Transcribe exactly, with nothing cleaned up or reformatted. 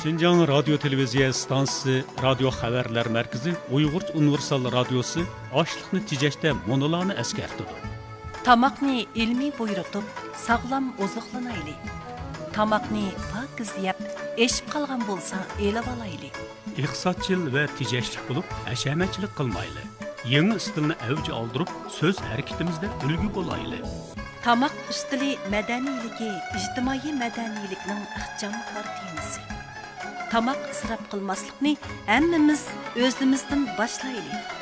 Şinjan Radyo Televiziya Stansiyasi Radio Xabarlar Markazi Uyg'ur Universal Radiosi ochliqni tejashda monolarni eskartdi. Tamoqni ilmiy buyurtib, sog'lom oziqlanayli. Tamoqni pokiz yeb, eshib qolgan bo'lsa, elib olayli. Iqtisodchil va tejashlik bo'lib, hashamatchilik qilmayli. Yangi istilni avj oldirib, so'z harakatimizda ulgu bo'layli. Tamoq ustili madaniyligi, ijtimoiy madaniylikning ixcham temasi. Tamoq isrof qilmaslikni hammamiz o'zimizdan boshlaylik.